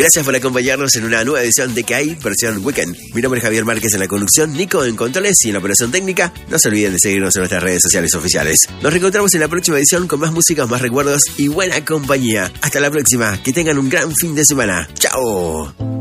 Gracias por acompañarnos en una nueva edición de KAI versión Weekend. Mi nombre es Javier Márquez en la conducción, Nico en controles y en la operación técnica. No se olviden de seguirnos en nuestras redes sociales oficiales. Nos reencontramos en la próxima edición con más música, más recuerdos y buena compañía. Hasta la próxima, que tengan un gran fin de semana. ¡Chao!